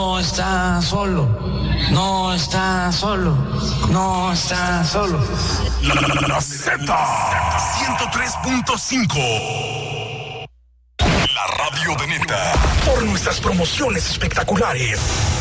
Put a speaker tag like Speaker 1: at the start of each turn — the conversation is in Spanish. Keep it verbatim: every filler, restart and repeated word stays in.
Speaker 1: No está solo, no está solo, no está solo.
Speaker 2: La, la, la Z ciento tres punto cinco. La radio de neta. Por nuestras promociones espectaculares.